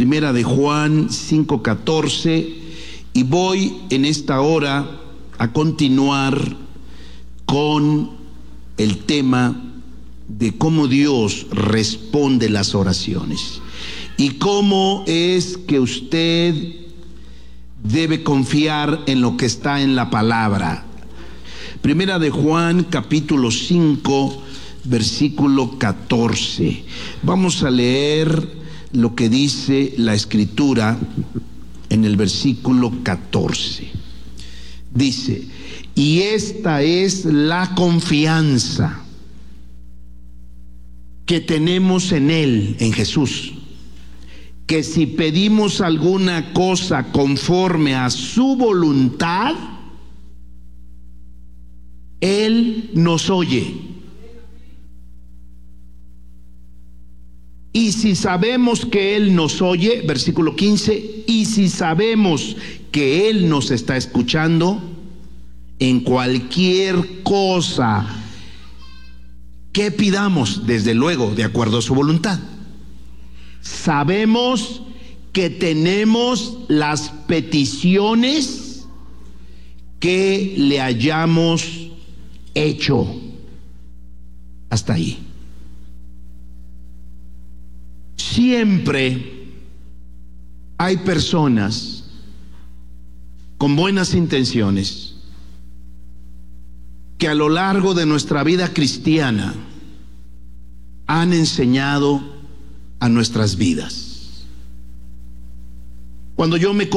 Primera de Juan 5:14, y voy en esta hora a continuar con el tema de cómo Dios responde las oraciones y cómo es que usted debe confiar en lo que está en la palabra. Primera de Juan capítulo 5 versículo 14. Vamos a leer lo que dice la Escritura en el versículo 14. Dice: y esta es la confianza que tenemos en Él, en Jesús, que si pedimos alguna cosa conforme a su voluntad, Él nos oye. Y si sabemos que Él nos oye, versículo 15, y si sabemos que Él nos está escuchando, en cualquier cosa que pidamos, desde luego, de acuerdo a su voluntad, sabemos que tenemos las peticiones que le hayamos hecho. Hasta ahí. Siempre hay personas con buenas intenciones que a lo largo de nuestra vida cristiana han enseñado a nuestras vidas. Cuando yo me